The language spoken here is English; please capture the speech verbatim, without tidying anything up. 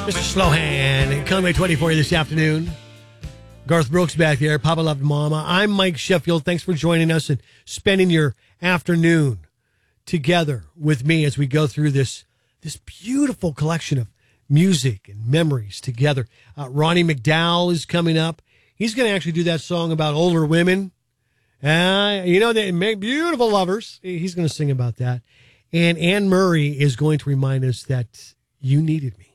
Mister Slowhand and Conway twenty-four this afternoon. Garth Brooks back there. Papa Loved Mama. I'm Mike Sheffield. Thanks for joining us and spending your afternoon together with me as we go through this, this beautiful collection of music and memories together. Uh, Ronnie McDowell is coming up. He's going to actually do that song about older women. Uh, you know, they make beautiful lovers. He's going to sing about that. And Anne Murray is going to remind us that you needed me.